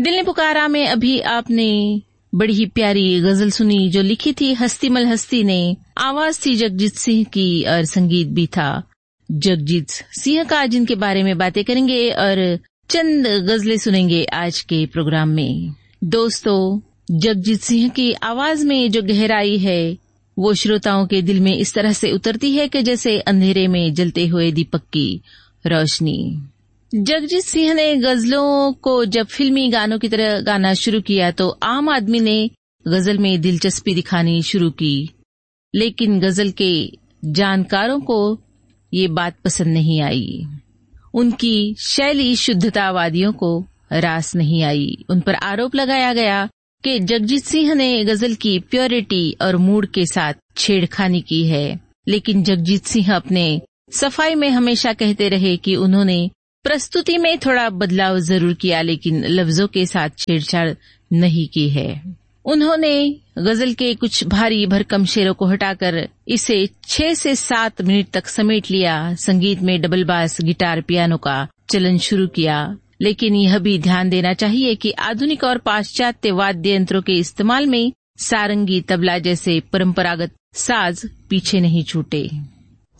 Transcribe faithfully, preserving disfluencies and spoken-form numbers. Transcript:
दिल ने पुकारा में अभी आपने बड़ी ही प्यारी गजल सुनी जो लिखी थी हस्तीमल हस्ती ने। आवाज थी जगजीत सिंह की और संगीत भी था जगजीत सिंह का, जिनके बारे में बातें करेंगे और चंद गजलें सुनेंगे आज के प्रोग्राम में। दोस्तों, जगजीत सिंह की आवाज में जो गहराई है वो श्रोताओं के दिल में इस तरह से उतरती है कि जैसे अंधेरे में जलते हुए दीपक की रोशनी। जगजीत सिंह ने गजलों को जब फिल्मी गानों की तरह गाना शुरू किया तो आम आदमी ने गजल में दिलचस्पी दिखानी शुरू की, लेकिन गजल के जानकारों को ये बात पसंद नहीं आई। उनकी शैली शुद्धतावादियों को रास नहीं आई। उन पर आरोप लगाया गया कि जगजीत सिंह ने गजल की प्योरिटी और मूड के साथ छेड़खानी की है, लेकिन जगजीत सिंह अपने सफाई में हमेशा कहते रहे कि उन्होंने प्रस्तुति में थोड़ा बदलाव जरूर किया, लेकिन लफ्जों के साथ छेड़छाड़ नहीं की है। उन्होंने गजल के कुछ भारी भरकम शेरों को हटाकर इसे छह से सात मिनट तक समेट लिया। संगीत में डबल बास, गिटार, पियानो का चलन शुरू किया, लेकिन यह भी ध्यान देना चाहिए कि आधुनिक और पाश्चात्य वाद्य यंत्रों के इस्तेमाल में सारंगी, तबला जैसे परंपरागत साज पीछे नहीं छूटे।